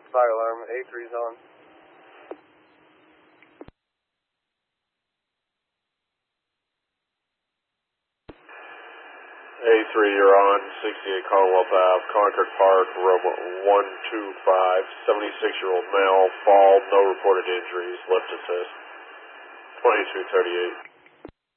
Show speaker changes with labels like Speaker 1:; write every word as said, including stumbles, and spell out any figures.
Speaker 1: Fire alarm, A three's on.
Speaker 2: A three, you're on, sixty-eight Commonwealth Ave, Concord Park, room one two five, seventy-six-year-old male, fall, no reported injuries, lift assist, twenty-two thirty-eight.